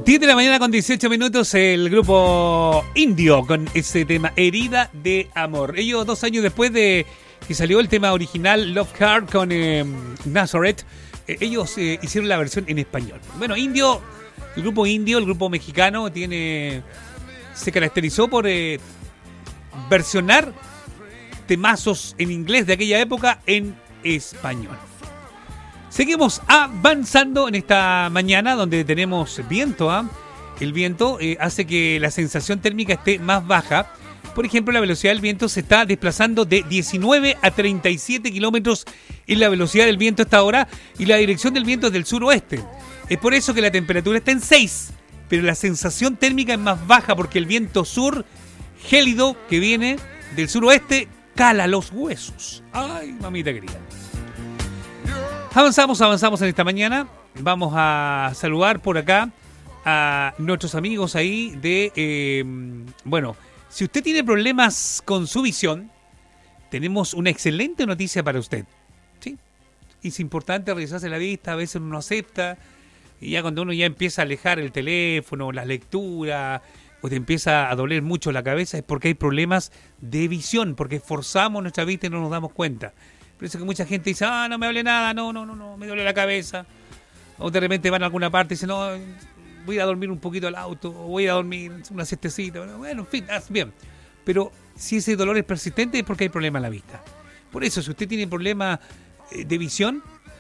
10 de la mañana con 18 minutos, el grupo Indio con ese tema Herida de Amor. Ellos 2 años después de que salió el tema original Love Card con Nazareth, ellos hicieron la versión en español. Bueno, Indio, el grupo mexicano, se caracterizó por versionar temazos en inglés de aquella época en español. Seguimos avanzando en esta mañana donde tenemos viento. El viento hace que la sensación térmica esté más baja. Por ejemplo, la velocidad del viento se está desplazando de 19 a 37 kilómetros en la velocidad del viento a esta hora y la dirección del viento es del suroeste. Es por eso que la temperatura está en 6, pero la sensación térmica es más baja porque el viento sur gélido que viene del suroeste cala los huesos. Ay, mamita querida. Avanzamos en esta mañana. Vamos a saludar por acá a nuestros amigos ahí de... si usted tiene problemas con su visión, tenemos una excelente noticia para usted. ¿Sí? Es importante revisarse la vista, a veces uno acepta, y ya cuando uno ya empieza a alejar el teléfono, la lectura, o te empieza a doler mucho la cabeza, es porque hay problemas de visión, porque forzamos nuestra vista y no nos damos cuenta. Por eso que mucha gente dice, no me duele nada, no, me duele la cabeza. O de repente van a alguna parte y dicen, no, voy a dormir un poquito al auto, o voy a dormir una siestecita. Bueno, en fin, bien. Pero si ese dolor es persistente es porque hay problema en la vista. Por eso, si usted tiene problema de visión,